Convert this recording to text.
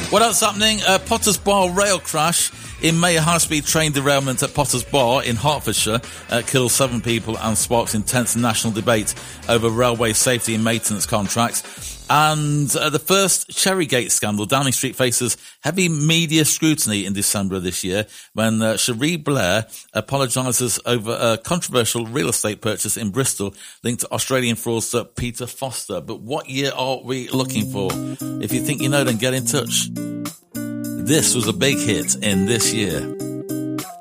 What else happening? Potters Bar rail crash. In May, a high-speed train derailment at Potters Bar in Hertfordshire killed 7 people and sparks intense national debate over railway safety and maintenance contracts. And the first Cherrygate scandal, Downing Street faces heavy media scrutiny in December of this year when Cherie Blair apologises over a controversial real estate purchase in Bristol linked to Australian fraudster Peter Foster. But what year are we looking for? If you think you know, then get in touch. This was a big hit in this year.